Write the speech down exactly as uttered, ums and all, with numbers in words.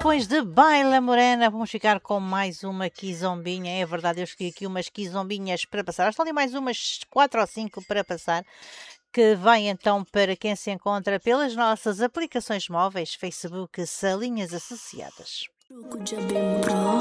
depois de Baila Morena, vamos ficar com mais uma quizombinha. É verdade, eu escolhi aqui umas quizombinhas para passar. Estão ali mais umas quatro ou cinco para passar, que vai então para quem se encontra pelas nossas aplicações móveis, Facebook, Salinhas Associadas.